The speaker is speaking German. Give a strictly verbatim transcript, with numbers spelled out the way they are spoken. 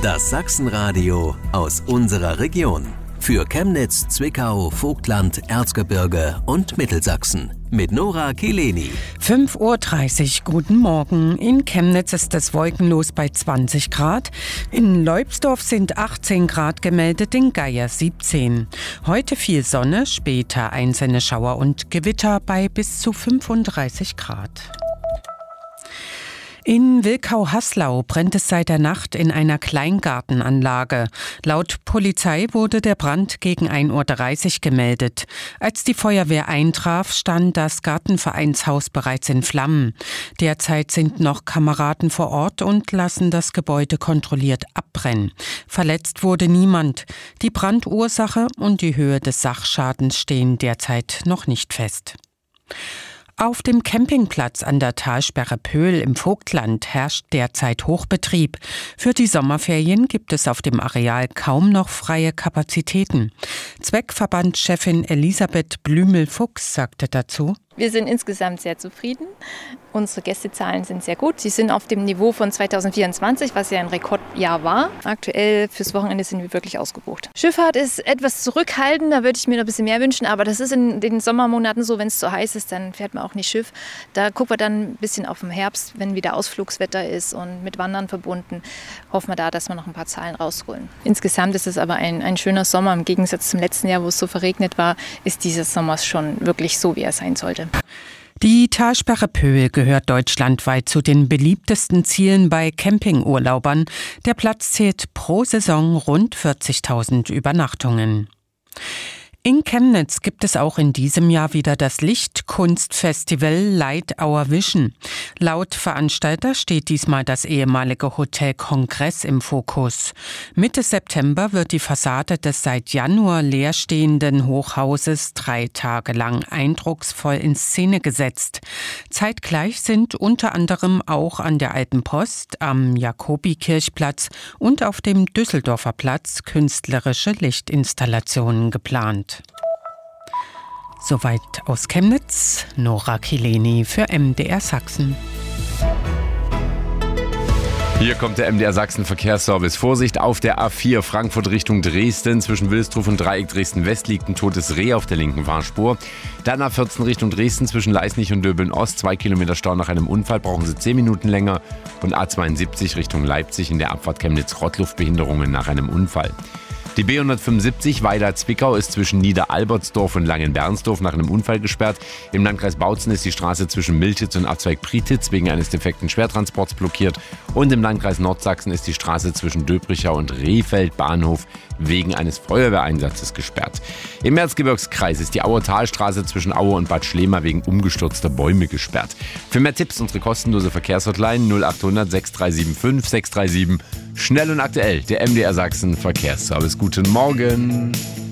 Das Sachsenradio aus unserer Region. Für Chemnitz, Zwickau, Vogtland, Erzgebirge und Mittelsachsen. Mit Nora Kileni. fünf Uhr dreißig, guten Morgen. In Chemnitz ist es wolkenlos bei zwanzig Grad. In Leubsdorf sind achtzehn Grad gemeldet, in Geier siebzehn. Heute viel Sonne, später einzelne Schauer und Gewitter bei bis zu fünfunddreißig Grad. In Wilkau-Haslau brennt es seit der Nacht in einer Kleingartenanlage. Laut Polizei wurde der Brand gegen ein Uhr dreißig gemeldet. Als die Feuerwehr eintraf, stand das Gartenvereinshaus bereits in Flammen. Derzeit sind noch Kameraden vor Ort und lassen das Gebäude kontrolliert abbrennen. Verletzt wurde niemand. Die Brandursache und die Höhe des Sachschadens stehen derzeit noch nicht fest. Auf dem Campingplatz an der Talsperre Pöhl im Vogtland herrscht derzeit Hochbetrieb. Für die Sommerferien gibt es auf dem Areal kaum noch freie Kapazitäten. Zweckverbandschefin Elisabeth Blümel-Fuchs sagte dazu: Wir sind insgesamt sehr zufrieden. Unsere Gästezahlen sind sehr gut. Sie sind auf dem Niveau von zweitausendvierundzwanzig, was ja ein Rekordjahr war. Aktuell fürs Wochenende sind wir wirklich ausgebucht. Schifffahrt ist etwas zurückhaltend, da würde ich mir noch ein bisschen mehr wünschen. Aber das ist in den Sommermonaten so, wenn es zu heiß ist, dann fährt man auch nicht Schiff. Da gucken wir dann ein bisschen auf den Herbst, wenn wieder Ausflugswetter ist und mit Wandern verbunden. Hoffen wir da, dass wir noch ein paar Zahlen rausholen. Insgesamt ist es aber ein, ein schöner Sommer. Im Gegensatz zum letzten Jahr, wo es so verregnet war, ist dieses Sommer schon wirklich so, wie er sein sollte. Die Talsperre Pöhl gehört deutschlandweit zu den beliebtesten Zielen bei Campingurlaubern. Der Platz zählt pro Saison rund vierzigtausend Übernachtungen. In Chemnitz gibt es auch in diesem Jahr wieder das Lichtkunstfestival Light Our Vision. Laut Veranstalter steht diesmal das ehemalige Hotel Kongress im Fokus. Mitte September wird die Fassade des seit Januar leerstehenden Hochhauses drei Tage lang eindrucksvoll in Szene gesetzt. Zeitgleich sind unter anderem auch an der Alten Post, am Jakobikirchplatz und auf dem Düsseldorfer Platz künstlerische Lichtinstallationen geplant. Soweit aus Chemnitz, Nora Kileni für M D R Sachsen. Hier kommt der M D R Sachsen Verkehrsservice. Vorsicht auf der A vier Frankfurt Richtung Dresden. Zwischen Wilsdruf und Dreieck Dresden-West liegt ein totes Reh auf der linken Fahrspur. Dann A vierzehn Richtung Dresden zwischen Leisnig und Döbeln-Ost. Zwei Kilometer Stau nach einem Unfall, brauchen Sie zehn Minuten länger. Und A zweiundsiebzig Richtung Leipzig in der Abfahrt Chemnitz-Rottluft-Behinderungen nach einem Unfall. Die B hundertfünfundsiebzig Weiler-Zwickau ist zwischen Niederalbertsdorf und Langenbernsdorf nach einem Unfall gesperrt. Im Landkreis Bautzen ist die Straße zwischen Miltitz und Abzweig-Prietitz wegen eines defekten Schwertransports blockiert. Und im Landkreis Nordsachsen ist die Straße zwischen Döbrichau und Rehfeld Bahnhof wegen eines Feuerwehreinsatzes gesperrt. Im Erzgebirgskreis ist die Auer Talstraße zwischen Aue und Bad Schlema wegen umgestürzter Bäume gesperrt. Für mehr Tipps unsere kostenlose Verkehrshotline null achthundert sechs drei sieben fünf sechs drei sieben. Schnell und aktuell, der M D R Sachsen Verkehrsservice. Guten Morgen.